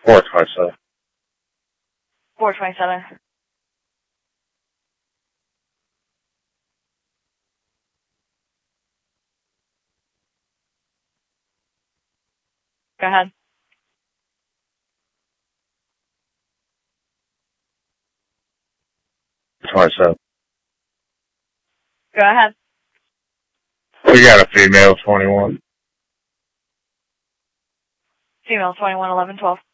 427. 427. Go ahead. 27. Go ahead. We got a female, 21. Female, 21, 11, 12.